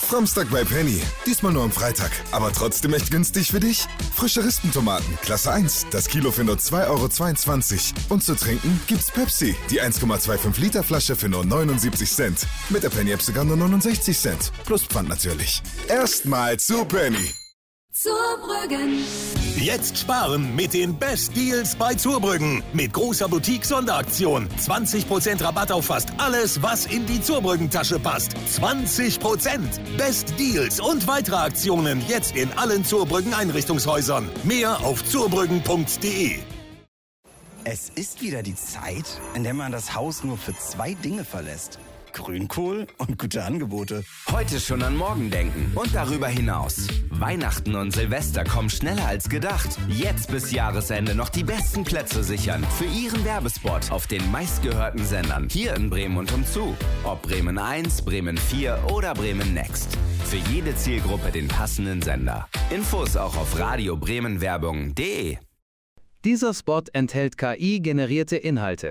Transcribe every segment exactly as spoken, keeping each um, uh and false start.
Samstag bei Penny. Diesmal nur am Freitag. Aber trotzdem echt günstig für dich? Frische Rispentomaten, Klasse eins. Das Kilo für nur zwei Euro zweiundzwanzig. Und zu trinken gibt's Pepsi. Die eins Komma fünfundzwanzig Liter Flasche für nur neunundsiebzig Cent. Mit der Penny-App sogar nur neunundsechzig Cent. Plus Pfand natürlich. Erstmal zu Penny. Zurbrüggen. Jetzt sparen mit den Best Deals bei Zurbrüggen. Mit großer Boutique-Sonderaktion. zwanzig Prozent Rabatt auf fast alles, was in die Zurbrüggen-Tasche passt. zwanzig Prozent. Best Deals und weitere Aktionen jetzt in allen Zurbrüggen-Einrichtungshäusern. Mehr auf zurbrüggen punkt de. Es ist wieder die Zeit, in der man das Haus nur für zwei Dinge verlässt. Grünkohl und gute Angebote. Heute schon an morgen denken und darüber hinaus. Weihnachten und Silvester kommen schneller als gedacht. Jetzt bis Jahresende noch die besten Plätze sichern für Ihren Werbespot auf den meistgehörten Sendern hier in Bremen und umzu. Ob Bremen eins, Bremen vier oder Bremen Next. Für jede Zielgruppe den passenden Sender. Infos auch auf radio bremen werbung punkt de. Dieser Spot enthält K I-generierte Inhalte.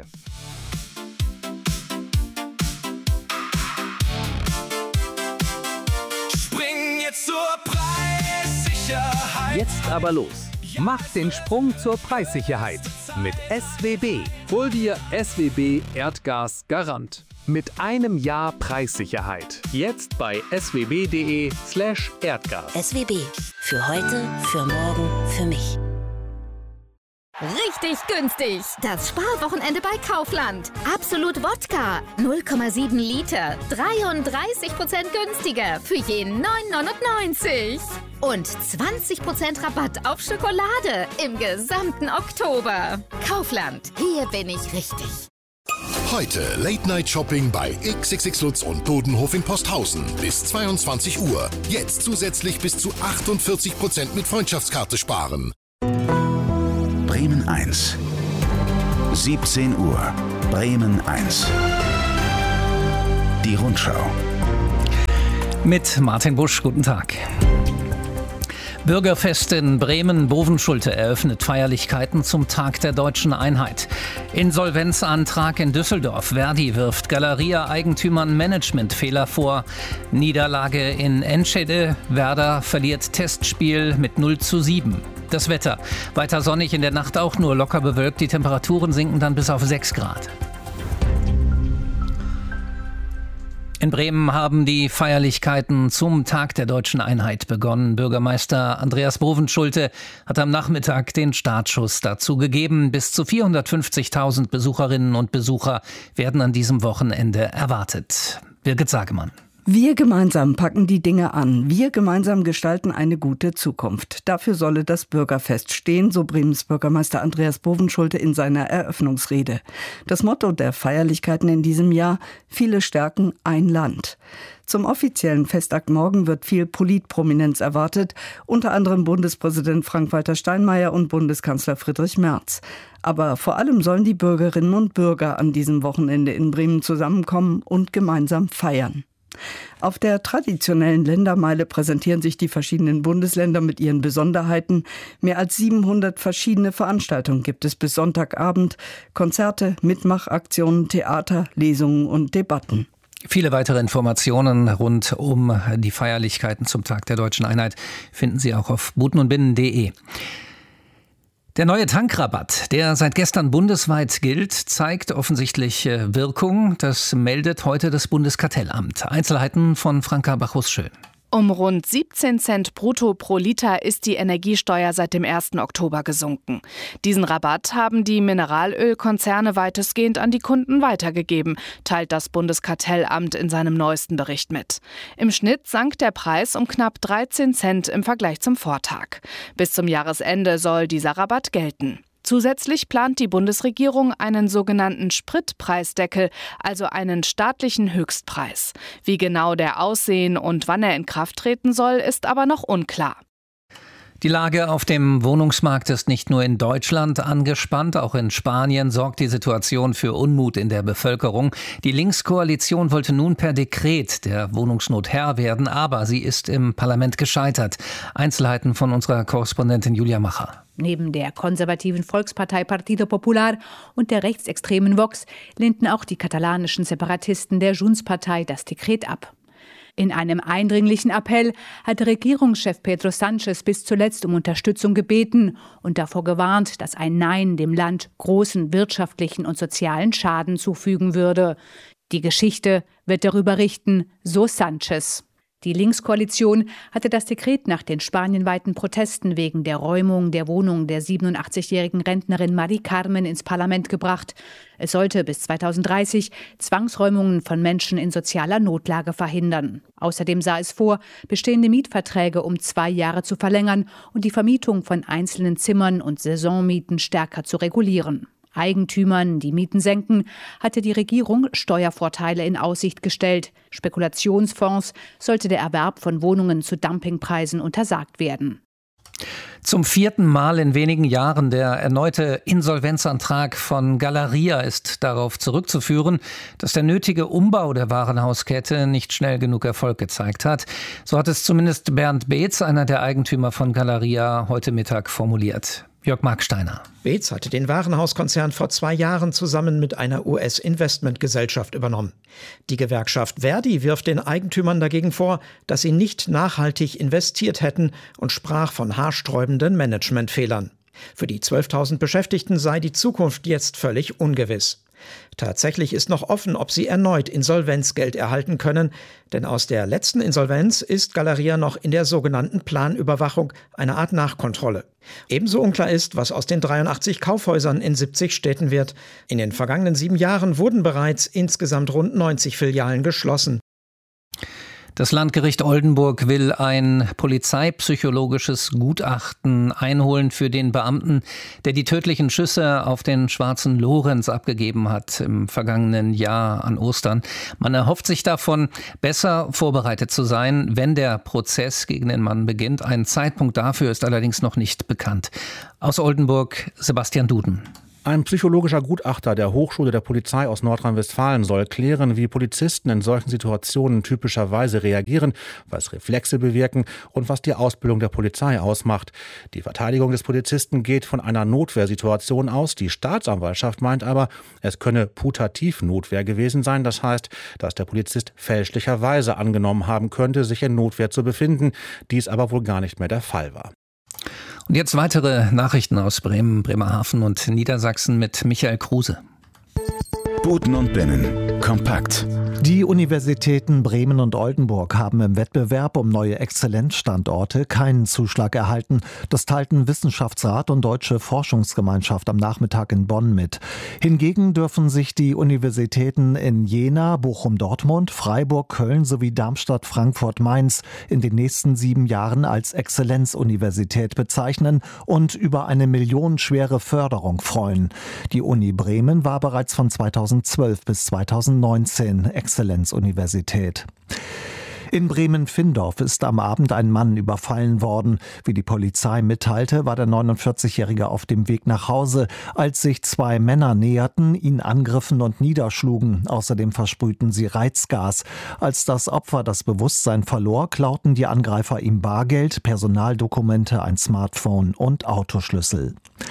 Jetzt aber los. Mach den Sprung zur Preissicherheit mit S W B. Hol dir S W B Erdgas Garant. Mit einem Jahr Preissicherheit. Jetzt bei s w b punkt de slash erdgas. S W B. Für heute, für morgen, für mich. Richtig günstig. Das Sparwochenende bei Kaufland. Absolut Wodka. null Komma sieben Liter. dreiunddreißig Prozent günstiger. Für jeden neun neunundneunzig. Und zwanzig Prozent Rabatt auf Schokolade. Im gesamten Oktober. Kaufland. Hier bin ich richtig. Heute Late Night Shopping bei X X X Lutz und Bodenhof in Posthausen bis zweiundzwanzig Uhr. Jetzt zusätzlich bis zu achtundvierzig Prozent mit Freundschaftskarte sparen. Bremen eins. siebzehn Uhr. Bremen eins. Die Rundschau. Mit Martin Busch, guten Tag. Bürgerfest in Bremen. Bovenschulte eröffnet Feierlichkeiten zum Tag der deutschen Einheit. Insolvenzantrag in Düsseldorf. Verdi wirft Galeria-Eigentümern Managementfehler vor. Niederlage in Enschede. Werder verliert Testspiel mit null zu sieben. Das Wetter. Weiter sonnig, in der Nacht auch nur locker bewölkt. Die Temperaturen sinken dann bis auf sechs Grad. In Bremen haben die Feierlichkeiten zum Tag der deutschen Einheit begonnen. Bürgermeister Andreas Bovenschulte hat am Nachmittag den Startschuss dazu gegeben. Bis zu vierhundertfünfzigtausend Besucherinnen und Besucher werden an diesem Wochenende erwartet. Birgit Sagemann. Wir gemeinsam packen die Dinge an. Wir gemeinsam gestalten eine gute Zukunft. Dafür solle das Bürgerfest stehen, so Bremens Bürgermeister Andreas Bovenschulte in seiner Eröffnungsrede. Das Motto der Feierlichkeiten in diesem Jahr: Viele stärken ein Land. Zum offiziellen Festakt morgen wird viel Politprominenz erwartet, unter anderem Bundespräsident Frank-Walter Steinmeier und Bundeskanzler Friedrich Merz. Aber vor allem sollen die Bürgerinnen und Bürger an diesem Wochenende in Bremen zusammenkommen und gemeinsam feiern. Auf der traditionellen Ländermeile präsentieren sich die verschiedenen Bundesländer mit ihren Besonderheiten. Mehr als siebenhundert verschiedene Veranstaltungen gibt es bis Sonntagabend. Konzerte, Mitmachaktionen, Theater, Lesungen und Debatten. Viele weitere Informationen rund um die Feierlichkeiten zum Tag der deutschen Einheit finden Sie auch auf buten und binnen punkt de. Der neue Tankrabatt, der seit gestern bundesweit gilt, zeigt offensichtlich Wirkung. Das meldet heute das Bundeskartellamt. Einzelheiten von Franka Bachus-Schön. Um rund siebzehn Cent brutto pro Liter ist die Energiesteuer seit dem ersten Oktober gesunken. Diesen Rabatt haben die Mineralölkonzerne weitestgehend an die Kunden weitergegeben, teilt das Bundeskartellamt in seinem neuesten Bericht mit. Im Schnitt sank der Preis um knapp dreizehn Cent im Vergleich zum Vortag. Bis zum Jahresende soll dieser Rabatt gelten. Zusätzlich plant die Bundesregierung einen sogenannten Spritpreisdeckel, also einen staatlichen Höchstpreis. Wie genau der aussehen und wann er in Kraft treten soll, ist aber noch unklar. Die Lage auf dem Wohnungsmarkt ist nicht nur in Deutschland angespannt, auch in Spanien sorgt die Situation für Unmut in der Bevölkerung. Die Linkskoalition wollte nun per Dekret der Wohnungsnot Herr werden, aber sie ist im Parlament gescheitert. Einzelheiten von unserer Korrespondentin Julia Macher. Neben der konservativen Volkspartei Partido Popular und der rechtsextremen Vox lehnten auch die katalanischen Separatisten der Junts-Partei das Dekret ab. In einem eindringlichen Appell hatte Regierungschef Pedro Sánchez bis zuletzt um Unterstützung gebeten und davor gewarnt, dass ein Nein dem Land großen wirtschaftlichen und sozialen Schaden zufügen würde. Die Geschichte wird darüber richten, so Sánchez. Die Linkskoalition hatte das Dekret nach den spanienweiten Protesten wegen der Räumung der Wohnung der siebenundachtzigjährigen Rentnerin Mari Carmen ins Parlament gebracht. Es sollte bis zweitausenddreißig Zwangsräumungen von Menschen in sozialer Notlage verhindern. Außerdem sah es vor, bestehende Mietverträge um zwei Jahre zu verlängern und die Vermietung von einzelnen Zimmern und Saisonmieten stärker zu regulieren. Eigentümern, die Mieten senken, hatte die Regierung Steuervorteile in Aussicht gestellt. Spekulationsfonds sollte der Erwerb von Wohnungen zu Dumpingpreisen untersagt werden. Zum vierten Mal in wenigen Jahren der erneute Insolvenzantrag von Galeria ist darauf zurückzuführen, dass der nötige Umbau der Warenhauskette nicht schnell genug Erfolg gezeigt hat. So hat es zumindest Bernd Beetz, einer der Eigentümer von Galeria, heute Mittag formuliert. Jörg Marksteiner. Beetz hatte den Warenhauskonzern vor zwei Jahren zusammen mit einer U S-Investmentgesellschaft übernommen. Die Gewerkschaft Verdi wirft den Eigentümern dagegen vor, dass sie nicht nachhaltig investiert hätten und sprach von haarsträubenden Managementfehlern. Für die zwölftausend Beschäftigten sei die Zukunft jetzt völlig ungewiss. Tatsächlich ist noch offen, ob sie erneut Insolvenzgeld erhalten können, denn aus der letzten Insolvenz ist Galeria noch in der sogenannten Planüberwachung, eine Art Nachkontrolle. Ebenso unklar ist, was aus den dreiundachtzig Kaufhäusern in siebzig Städten wird. In den vergangenen sieben Jahren wurden bereits insgesamt rund neunzig Filialen geschlossen. Das Landgericht Oldenburg will ein polizeipsychologisches Gutachten einholen für den Beamten, der die tödlichen Schüsse auf den Schwarzen Lorenz abgegeben hat im vergangenen Jahr an Ostern. Man erhofft sich davon, besser vorbereitet zu sein, wenn der Prozess gegen den Mann beginnt. Ein Zeitpunkt dafür ist allerdings noch nicht bekannt. Aus Oldenburg Sebastian Duden. Ein psychologischer Gutachter der Hochschule der Polizei aus Nordrhein-Westfalen soll klären, wie Polizisten in solchen Situationen typischerweise reagieren, was Reflexe bewirken und was die Ausbildung der Polizei ausmacht. Die Verteidigung des Polizisten geht von einer Notwehrsituation aus. Die Staatsanwaltschaft meint aber, es könne Putativnotwehr gewesen sein. Das heißt, dass der Polizist fälschlicherweise angenommen haben könnte, sich in Notwehr zu befinden. Dies aber wohl gar nicht mehr der Fall war. Und jetzt weitere Nachrichten aus Bremen, Bremerhaven und Niedersachsen mit Michael Kruse. Buten und Binnen. Kompakt. Die Universitäten Bremen und Oldenburg haben im Wettbewerb um neue Exzellenzstandorte keinen Zuschlag erhalten. Das teilten Wissenschaftsrat und Deutsche Forschungsgemeinschaft am Nachmittag in Bonn mit. Hingegen dürfen sich die Universitäten in Jena, Bochum-Dortmund, Freiburg, Köln sowie Darmstadt, Frankfurt, Mainz in den nächsten sieben Jahren als Exzellenzuniversität bezeichnen und über eine millionenschwere Förderung freuen. Die Uni Bremen war bereits von zweitausendzwölf bis zweitausendneunzehn Exzellenzuniversität. In Bremen-Findorf ist am Abend ein Mann überfallen worden. Wie die Polizei mitteilte, war der neunundvierzigjährige auf dem Weg nach Hause, als sich zwei Männer näherten, ihn angriffen und niederschlugen. Außerdem versprühten sie Reizgas. Als das Opfer das Bewusstsein verlor, klauten die Angreifer ihm Bargeld, Personaldokumente, ein Smartphone und Autoschlüssel.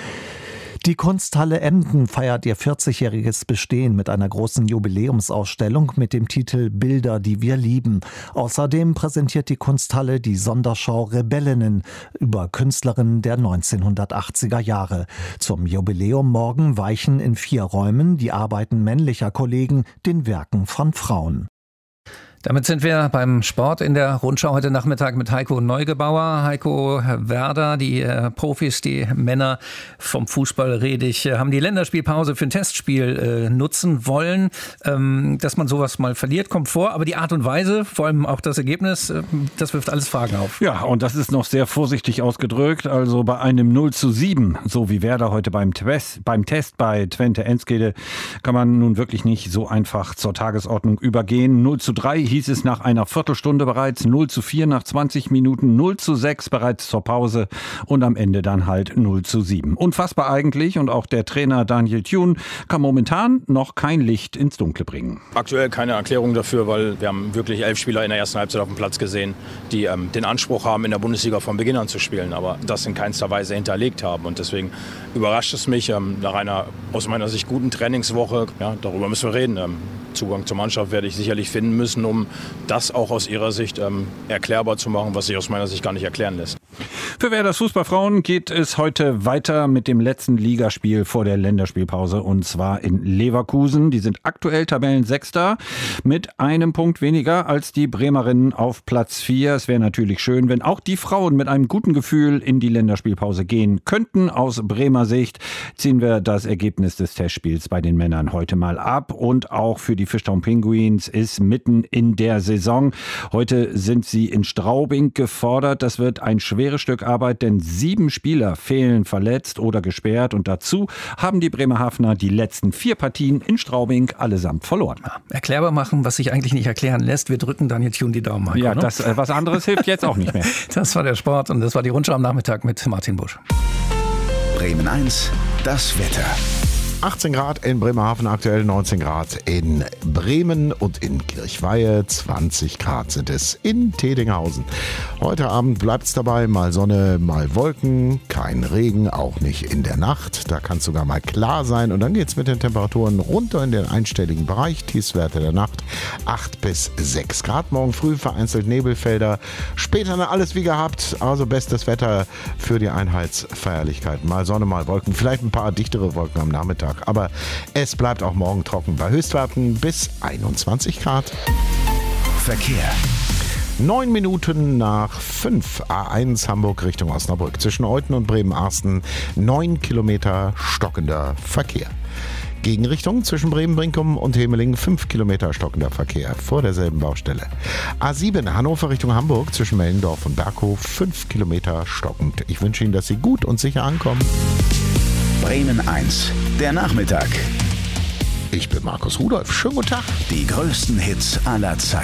Die Kunsthalle Emden feiert ihr vierzigjähriges Bestehen mit einer großen Jubiläumsausstellung mit dem Titel Bilder, die wir lieben. Außerdem präsentiert die Kunsthalle die Sonderschau Rebellinnen über Künstlerinnen der neunzehnhundertachtziger Jahre. Zum Jubiläum morgen weichen in vier Räumen die Arbeiten männlicher Kollegen den Werken von Frauen. Damit sind wir beim Sport in der Rundschau heute Nachmittag mit Heiko Neugebauer. Heiko, Werder, die äh, Profis, die Männer vom Fußball rede ich, haben die Länderspielpause für ein Testspiel äh, nutzen wollen. Ähm, dass man sowas mal verliert, kommt vor. Aber die Art und Weise, vor allem auch das Ergebnis, äh, das wirft alles Fragen auf. Ja, und das ist noch sehr vorsichtig ausgedrückt. Also bei einem null zu sieben, so wie Werder heute beim Test, beim Test bei Twente Enschede, kann man nun wirklich nicht so einfach zur Tagesordnung übergehen. null zu drei hieß es nach einer Viertelstunde bereits, null zu vier nach zwanzig Minuten, null zu sechs bereits zur Pause und am Ende dann halt null zu sieben. Unfassbar eigentlich, und auch der Trainer Daniel Thune kann momentan noch kein Licht ins Dunkle bringen. Aktuell keine Erklärung dafür, weil wir haben wirklich elf Spieler in der ersten Halbzeit auf dem Platz gesehen, die ähm, den Anspruch haben, in der Bundesliga von Beginn an zu spielen, aber das in keinster Weise hinterlegt haben. Und deswegen überrascht es mich, ähm, nach einer aus meiner Sicht guten Trainingswoche, ja, darüber müssen wir reden, ähm, Zugang zur Mannschaft werde ich sicherlich finden müssen, um das auch aus ihrer Sicht ähm, erklärbar zu machen, was sich aus meiner Sicht gar nicht erklären lässt. Für Werders Fußballfrauen geht es heute weiter mit dem letzten Ligaspiel vor der Länderspielpause, und zwar in Leverkusen. Die sind aktuell Tabellensechster mit einem Punkt weniger als die Bremerinnen auf Platz vier. Es wäre natürlich schön, wenn auch die Frauen mit einem guten Gefühl in die Länderspielpause gehen könnten. Aus Bremer Sicht ziehen wir das Ergebnis des Testspiels bei den Männern heute mal ab. Und auch für die Fishtown Penguins ist mitten in der Saison. Heute sind sie in Straubing gefordert. Das wird ein schweres Stück Arbeit, denn sieben Spieler fehlen verletzt oder gesperrt, und dazu haben die Bremerhavener die letzten vier Partien in Straubing allesamt verloren. Ja, erklärbar machen, was sich eigentlich nicht erklären lässt. Wir drücken Daniel Thun die Daumen. Marco, ja, ne? das, äh, was anderes hilft jetzt auch nicht mehr. Das war der Sport und das war die Rundschau am Nachmittag mit Martin Busch. Bremen eins, das Wetter. achtzehn Grad in Bremerhaven, aktuell neunzehn Grad in Bremen und in Kirchweihe, zwanzig Grad sind es in Tedinghausen. Heute Abend bleibt es dabei, mal Sonne, mal Wolken, kein Regen, auch nicht in der Nacht. Da kann es sogar mal klar sein, und dann geht es mit den Temperaturen runter in den einstelligen Bereich. Tiefstwerte der Nacht acht bis sechs Grad. Morgen früh vereinzelt Nebelfelder, später dann alles wie gehabt. Also bestes Wetter für die Einheitsfeierlichkeiten. Mal Sonne, mal Wolken, vielleicht ein paar dichtere Wolken am Nachmittag. Aber es bleibt auch morgen trocken bei Höchstwerten bis einundzwanzig Grad. Verkehr. Neun Minuten nach fünf, A eins Hamburg Richtung Osnabrück. Zwischen Euthen und Bremen-Arsten neun Kilometer stockender Verkehr. Gegenrichtung zwischen Bremen-Brinkum und Hemeling fünf Kilometer stockender Verkehr vor derselben Baustelle. A sieben Hannover Richtung Hamburg zwischen Mellendorf und Berghof fünf Kilometer stockend. Ich wünsche Ihnen, dass Sie gut und sicher ankommen. Bremen eins, der Nachmittag. Ich bin Markus Rudolph. Schönen guten Tag. Die größten Hits aller Zeiten.